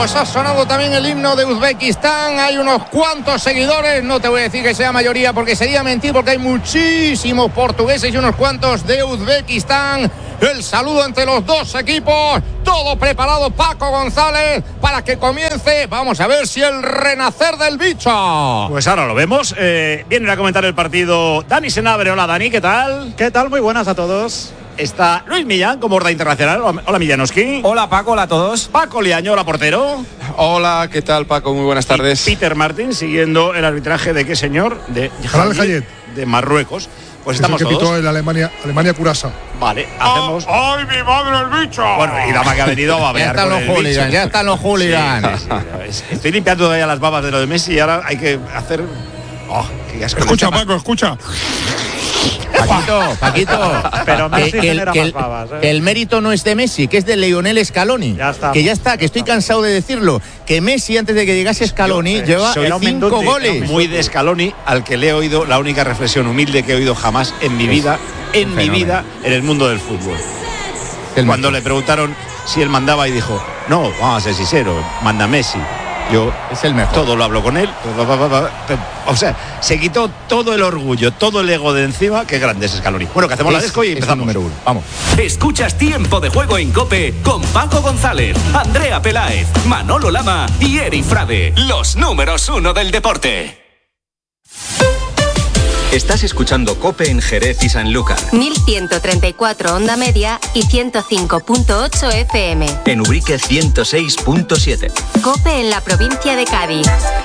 pues ha sonado también el himno de Uzbekistán. Hay unos cuantos seguidores, no te voy a decir que sea mayoría porque sería mentir, porque hay muchísimos portugueses y unos cuantos de Uzbekistán. El saludo entre los dos equipos, todo preparado, Paco González, para que comience. Vamos a ver si el renacer del bicho. Pues ahora lo vemos. Vienen a comentar el partido Dani Senabre. Hola Dani, ¿qué tal? ¿Qué tal? Muy buenas a todos. Está Luis Millán como Horda Internacional. Hola Millanoski. Hola Paco, hola a todos. Paco Liaño, hola portero. Hola, ¿qué tal Paco? Muy buenas tardes. Y Peter Martin siguiendo el arbitraje de qué señor, de Hayet, de Marruecos. Pues es estamos el que todos. pitó el Alemania Curasa. Vale, hacemos. ¡Ay, mi madre el bicho! Bueno, y Dama que ha venido a babear. Ya están los hooligans, ya están los hooligans. Sí. Estoy limpiando todavía las babas de lo de Messi y ahora hay que hacer. Oh, qué asco. Escucha, Paco, escucha. Paquito, Pero Messi genera que más babas, el mérito no es de Messi, que es de Lionel Scaloni. Ya está. Que ya está, que estoy cansado de decirlo. Que Messi, antes de que llegase Scaloni, lleva soy 5 goles. Muy de Scaloni, al que le he oído la única reflexión humilde que he oído jamás en mi vida, en el mundo del fútbol. Cuando le preguntaron si él mandaba y dijo, no, vamos a ser sinceros, manda Messi. Yo es el mejor. Todo lo hablo con él. O sea, se quitó todo el orgullo, todo el ego de encima. Qué grande es Scaloni. Bueno, que hacemos la desco y empezamos. Número 1. Vamos. Escuchas Tiempo de Juego en COPE con Paco González, Andrea Peláez, Manolo Lama y Eri Frade. Los números 1 del deporte. Estás escuchando COPE en Jerez y Sanlúcar. 1134 onda media y 105.8 FM. En Ubrique 106.7. COPE en la provincia de Cádiz.